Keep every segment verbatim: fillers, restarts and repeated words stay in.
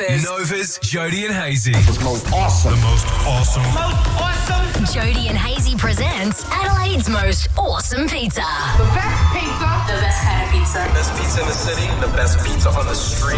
Novas. Nova's Jody and Hazy. The most awesome. The most awesome. Most awesome. Jody and Hazy presents Adelaide's most awesome pizza. The best pizza. The best kind of pizza. Best pizza in the city, the best pizza on the street.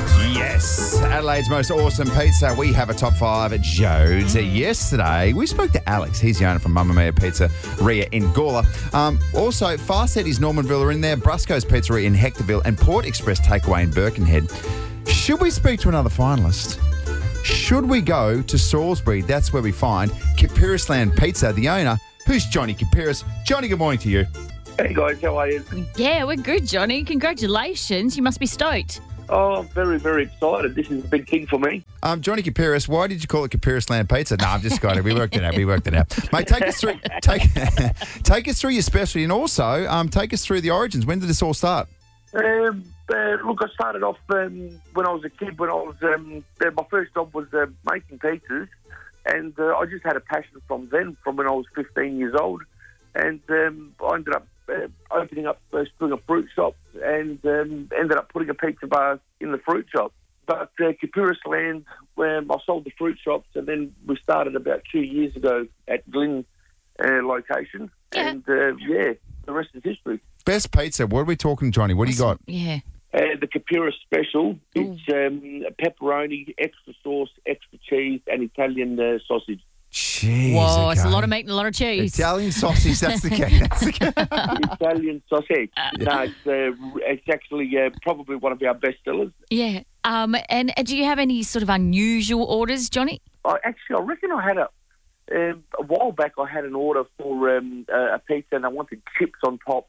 Yes, Adelaide's most awesome pizza. We have a top five at Jodes. Mm. Yesterday, we spoke to Alex. He's the owner from Mamma Mia Pizzeria in Gawler. Um, also, Fast Eddie's Normanville are in there, Brusco's Pizzeria in Hectorville, and Port Express Takeaway in Birkenhead. Should we speak to another finalist? Should we go to Salisbury? That's where we find Kipirisland Pizza, the owner, who's Johnny Kipiris. Johnny, good morning to you. Hey guys, how are you? Yeah, we're good, Johnny. Congratulations. You must be stoked. Oh, I'm very, very excited. This is a big thing for me. Um, Johnny Kipiris, why did you call it Kipirisland Pizza? No, I'm just got it. We worked it out. We worked it out. Mate, take us through take take us through your specialty, and also um, take us through the origins. When did this all start? Um, uh, look, I started off um, when I was a kid. When I was um, uh, my first job was uh, making pizzas, and uh, I just had a passion from then, from when I was fifteen years old, and um, I ended up uh, opening up, uh, doing a fruit shop, and um, ended up putting a pizza bar in the fruit shop. But uh, Kipirisland, where I sold the fruit shops, and then we started about two years ago at Glyn uh, location, Yeah. and uh, yeah, the rest is history. Best pizza. What are we talking, Johnny? What do you got? Yeah. Uh, the Kipiris special. It's um, pepperoni, extra sauce, extra cheese, and Italian uh, sausage. Jeez. Whoa, it's a okay. lot of meat and a lot of cheese. Italian sausage, that's the key. That's the key. Italian sausage. No, it's, uh, it's actually uh, probably one of our best sellers. Yeah. Um, and uh, do you have any sort of unusual orders, Johnny? I actually, I reckon I had a um, a while back. I had an order for um, a, a pizza, and I wanted chips on top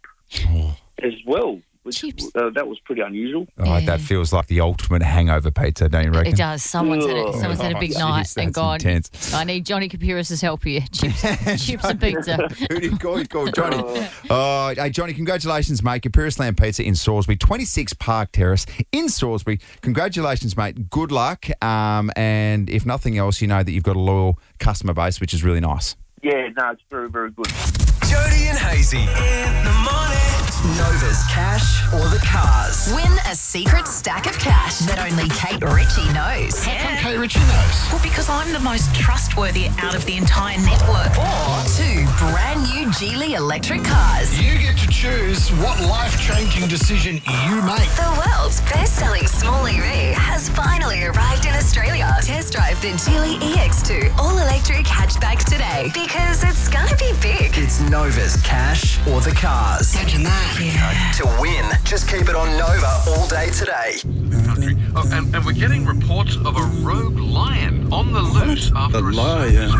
as well. Which, Chips. Uh, that was pretty unusual. Oh, yeah. That feels like the ultimate hangover pizza, don't you reckon? It does. Someone's had a, someone's had a big Oh, night jeez, and that's gone, intense. I need Johnny Kipiris' help here. Chips, chips and pizza. Who did you call? You called Johnny. Oh, hey, Johnny, congratulations, mate. Kipirisland Pizza in Salisbury, twenty-six Park Terrace in Salisbury. Congratulations, mate. Good luck. Um, and if nothing else, you know that you've got a loyal customer base, which is really nice. Yeah, no, it's very, very good. Jody and Hazy in the morning. Nova's cash or the cars. Win a secret stack of cash that only Kate Ritchie knows. Kate Ritchie knows. Well, because I'm the most trustworthy out of the entire network. Or two brand new Geely electric cars. You get to choose what life-changing decision you make. The world's best-selling small E V has finally arrived in Australia. Test drive the Geely E X two all-electric hatchback today, because it's gonna be big. It's Nova's cash or the cars. Imagine that. Yeah. To win, just keep it on Nova all day today. Oh, and, and we're getting reports of a rogue lion on the loose after a lion.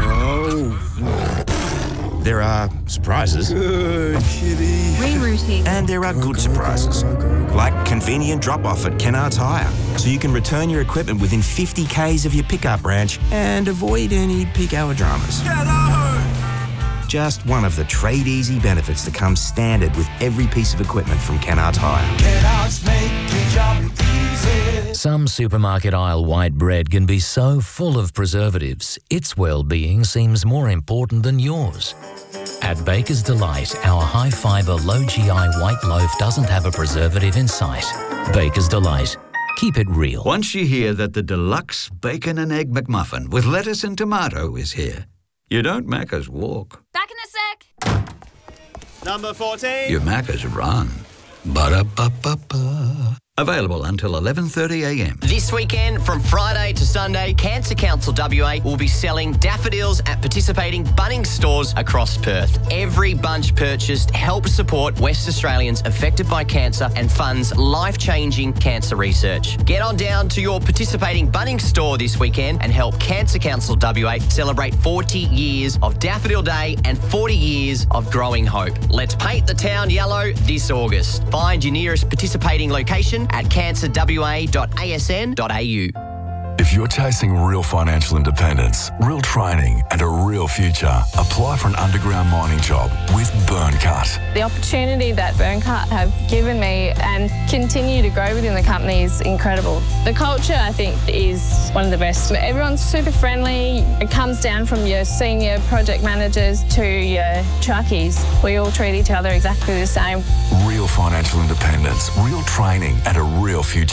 Oh. There are surprises. Good kitty. Rerouting. And there are good surprises. Like convenient drop-off at Kennards Hire. So you can return your equipment within fifty kays of your pickup branch and avoid any peak hour dramas. Just one of the trade easy benefits that comes standard with every piece of equipment from Kennards Hire. Kennards make your job easy. Some supermarket aisle white bread can be so full of preservatives, its well-being seems more important than yours. At Baker's Delight, our high-fibre, low-G I white loaf doesn't have a preservative in sight. Baker's Delight. Keep it real. Once you hear that the deluxe bacon and egg McMuffin with lettuce and tomato is here, you don't Macca's walk. Back in a sec. Number fourteen. You Macca's run. Ba-da-ba-ba-ba. Available until eleven thirty a m. This weekend, from Friday to Sunday, Cancer Council W A will be selling daffodils at participating Bunnings stores across Perth. Every bunch purchased helps support West Australians affected by cancer and funds life-changing cancer research. Get on down to your participating Bunnings store this weekend and help Cancer Council W A celebrate forty years of Daffodil Day and forty years of growing hope. Let's paint the town yellow this August. Find your nearest participating location at cancer w a dot a s n dot a u. If you're chasing real financial independence, real training and a real future, apply for an underground mining job with Burncut. The opportunity that Burncut have given me and continue to grow within the company is incredible. The culture, I think, is one of the best. Everyone's super friendly. It comes down from your senior project managers to your truckies. We all treat each other exactly the same. Real financial independence, real training and a real future.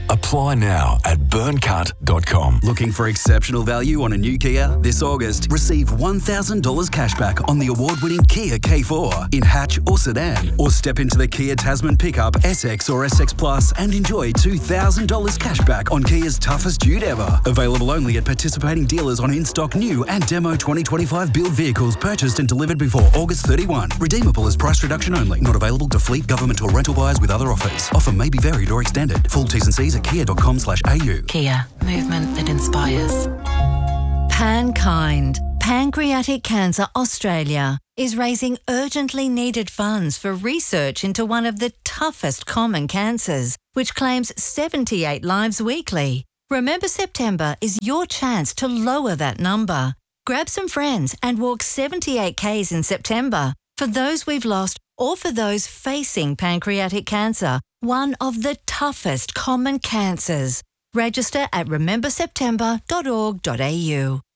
Apply now at burn cut dot com. Looking for exceptional value on a new Kia? This August, receive one thousand dollars cashback on the award-winning Kia K four in hatch or sedan. Or step into the Kia Tasman pickup, S X or S X Plus and enjoy two thousand dollars cashback on Kia's toughest dude ever. Available only at participating dealers on in-stock new and demo twenty twenty-five build vehicles purchased and delivered before August thirty-first. Redeemable as price reduction only. Not available to fleet, government or rental buyers with other offers. Offer may be varied or extended. Full T's and C's at kia dot com slash a u. Kia. Movement that inspires. Pankind, Pancreatic Cancer Australia, is raising urgently needed funds for research into one of the toughest common cancers, which claims seventy-eight lives weekly. Remember September is your chance to lower that number. Grab some friends and walk seventy-eight kays in September for those we've lost or for those facing pancreatic cancer, one of the toughest common cancers. Register at remember september dot org dot a u.